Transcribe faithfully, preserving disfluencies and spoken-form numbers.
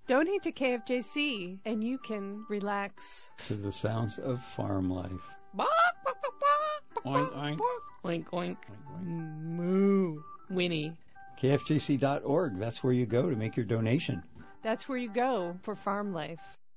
Donate to K F J C and you can relax to the sounds of farm life. Oink, oink. Oink, oink. Moo. Winnie. K F J C dot org. That's where you go to make your donation. That's where you go for farm life.